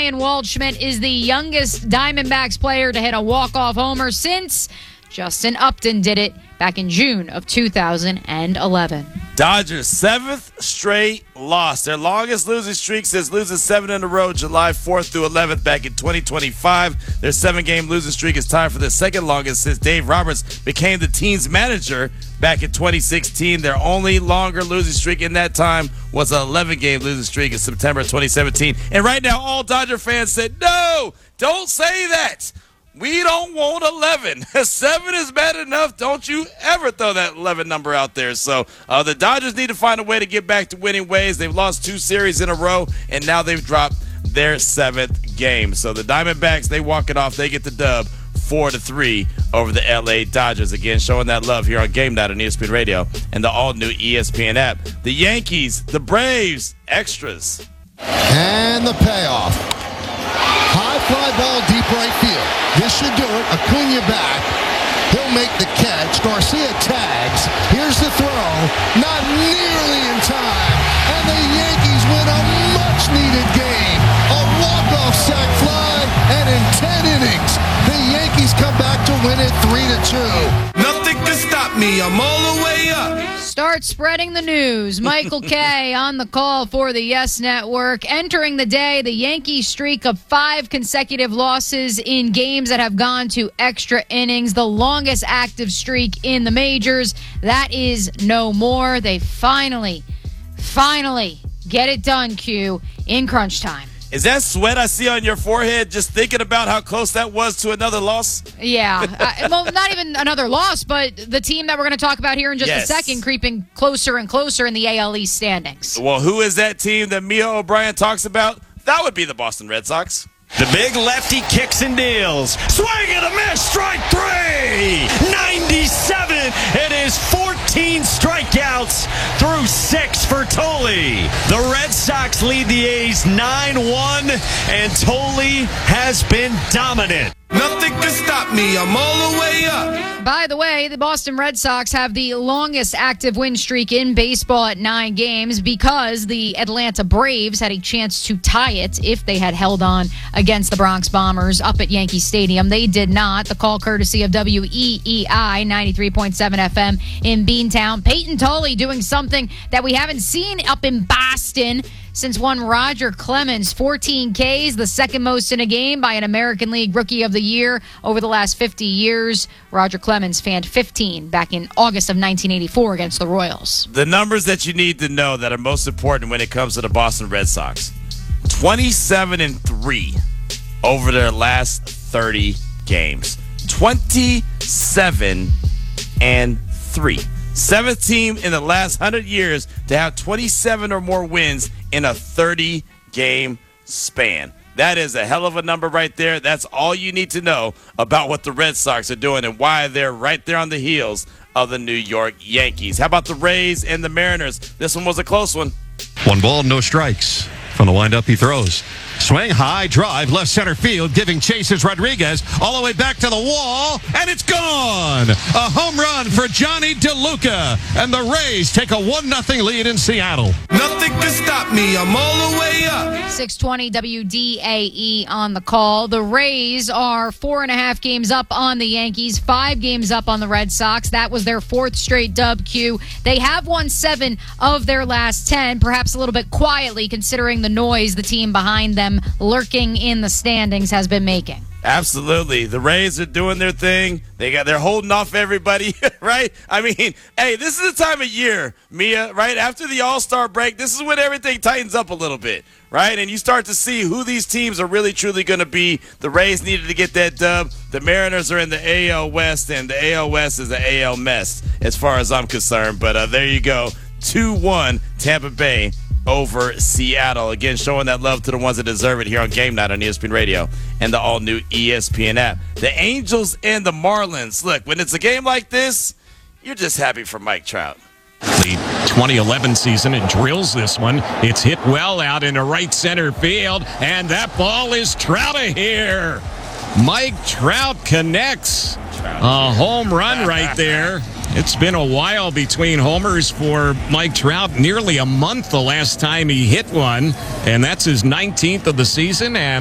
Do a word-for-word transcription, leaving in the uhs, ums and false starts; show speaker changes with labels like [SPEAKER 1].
[SPEAKER 1] Ryan Waldschmidt is the youngest Diamondbacks player to hit a walk-off homer since Justin Upton did it back in June of two thousand eleven.
[SPEAKER 2] Dodgers' seventh straight loss. Their longest losing streak since losing seven in a row July fourth through eleventh back in twenty twenty-five. Their seven-game losing streak is tied for the second longest since Dave Roberts became the team's manager back in twenty sixteen. Their only longer losing streak in that time was an eleven-game losing streak in September twenty seventeen. And right now, all Dodger fans said, no, don't say that. We don't want eleven. Seven is bad enough. Don't you ever throw that eleven number out there. So uh, the Dodgers need to find a way to get back to winning ways. They've lost two series in a row, and now they've dropped their seventh game. So the Diamondbacks, they walk it off. They get the dub four to three over the L A Dodgers. Again, showing that love here on Game Night on E S P N Radio and the all-new E S P N app. The Yankees, the Braves, extras.
[SPEAKER 3] And the payoff. High fly ball, deep right field. This should do it. Acuna back. He'll make the catch. Garcia tags. Here's the throw. Not nearly in time. And the Yankees win a much-needed game. A walk-off sac fly. And in ten innings, the Yankees come back to win it three to two.
[SPEAKER 4] Nothing can stop me. I'm all the way up.
[SPEAKER 1] Start spreading the news. Michael Kay on the call for the Yes Network. Entering the day, the Yankees streak of five consecutive losses in games that have gone to extra innings, the longest active streak in the majors. That is no more. They finally, finally get it done, Q, in crunch time.
[SPEAKER 2] Is that sweat I see on your forehead just thinking about how close that was to another loss?
[SPEAKER 1] Yeah. uh, well, not even another loss, but the team that we're going to talk about here in just
[SPEAKER 2] yes.
[SPEAKER 1] a second creeping closer and closer in the A L East standings.
[SPEAKER 2] Well, who is that team that Mia O'Brien talks about? That would be the Boston Red Sox.
[SPEAKER 5] The big lefty kicks and deals. Swing and a miss. Strike three. ninety-seven. It is fourteen strikeouts through six for Tolle. The Red Sox lead the A's nine one, and Tolle has been dominant.
[SPEAKER 4] Nothing can stop me. I'm all the way up.
[SPEAKER 1] By the way, the Boston Red Sox have the longest active win streak in baseball at nine games because the Atlanta Braves had a chance to tie it if they had held on against the Bronx Bombers up at Yankee Stadium. They did not. The call courtesy of W E E I ninety-three point seven F M in Beantown. Peyton Tolle doing something that we haven't seen up in Boston since one Roger Clemens, fourteen Ks, the second most in a game by an American League Rookie of the Year over the last fifty years. Roger Clemens fanned fifteen back in August of nineteen eighty-four against the Royals.
[SPEAKER 2] The numbers that you need to know that are most important when it comes to the Boston Red Sox. twenty-seven and three over their last thirty games. twenty-seven and three. Seventh team in the last one hundred years to have twenty-seven or more wins in a thirty-game span. That is a hell of a number right there. That's all you need to know about what the Red Sox are doing and why they're right there on the heels of the New York Yankees. How about the Rays and the Mariners? This one was a close one.
[SPEAKER 6] One ball, no strikes. From the windup, he throws. Swing, high, drive, left center field, giving chases Rodriguez all the way back to the wall, and it's gone! A home run for Johnny DeLuca, and the Rays take a one nothing lead in Seattle.
[SPEAKER 4] Nothing can stop me. I'm all the way up.
[SPEAKER 1] six twenty W D A E on the call. The Rays are four and a half games up on the Yankees, five games up on the Red Sox. That was their fourth straight dub, Q. They have won seven of their last ten, perhaps a little bit quietly considering the noise the team behind them lurking in the standings has been making.
[SPEAKER 2] Absolutely. The Rays are doing their thing. They got they're holding off everybody, right? I mean, hey, this is the time of year, Mia, right? After the All-Star break, this is when everything tightens up a little bit, right? And you start to see who these teams are really truly going to be. The Rays needed to get that dub. The Mariners are in the A L West, and the A L West is the A L mess as far as I'm concerned. But uh, there you go. two one Tampa Bay over Seattle. Again, showing that love to the ones that deserve it here on Game Night on E S P N Radio and the all-new E S P N app. The Angels and the Marlins. Look, when it's a game like this, you're just happy for Mike Trout.
[SPEAKER 5] The twenty eleven season, it drills this one. It's hit well out into right center field, and that ball is Trout of here. Mike Trout connects. A home run right there. It's been a while between homers for Mike Trout, nearly a month the last time he hit one, and that's his nineteenth of the season. And